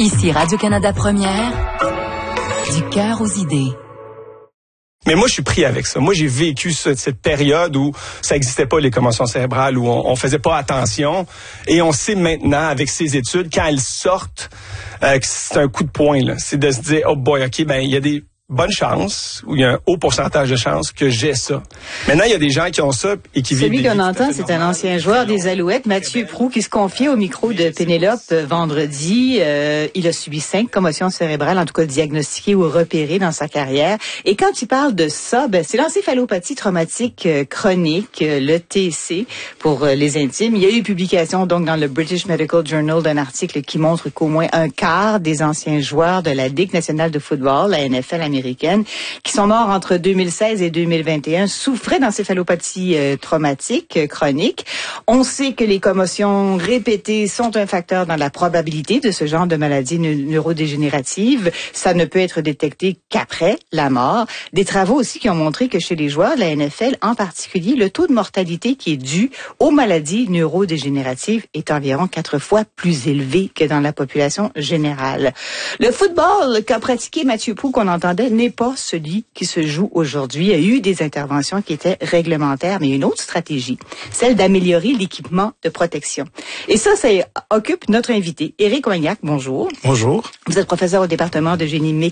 Ici Radio-Canada Première, du cœur aux idées. Mais moi, je suis pris avec ça. Moi, j'ai vécu cette période où ça n'existait pas, les commotions cérébrales, où on faisait pas attention. Et on sait maintenant, avec ces études, quand elles sortent, que c'est un coup de poing, là. C'est de se dire, oh boy, OK, ben, il y a des bonnes chances, ou il y a un haut pourcentage de chances que j'ai ça. Maintenant, il y a des gens qui ont ça et qui vivent. Celui qu'on entend, c'est un ancien joueur des Alouettes, Mathieu Proulx, qui se confiait au micro de Pénélope vendredi. Il a subi 5 commotions cérébrales, en tout cas diagnostiquées ou repérées dans sa carrière. Et quand il parle de ça, c'est l'encéphalopathie traumatique chronique, le TC, pour les intimes. Il y a eu publication donc dans le British Medical Journal d'un article qui montre qu'au moins un quart des anciens joueurs de la Ligue nationale de football, la NFL américaine, qui sont morts entre 2016 et 2021, souffraient d'encéphalopathie traumatique chronique. On sait que les commotions répétées sont un facteur dans la probabilité de ce genre de maladie neurodégénérative. Ça ne peut être détecté qu'après la mort. Des travaux aussi qui ont montré que chez les joueurs de la NFL, en particulier, le taux de mortalité qui est dû aux maladies neurodégénératives est environ 4 fois plus élevé que dans la population générale. Le football qu'a pratiqué Mathieu Proulx, qu'on entendait, n'est pas celui qui se joue aujourd'hui. Il y a eu des interventions qui étaient réglementaires, mais une autre stratégie, celle d'améliorer l'équipement de protection. Et ça occupe notre invité, Éric Coignac. Bonjour. Bonjour. Vous êtes professeur au département de génie mécanique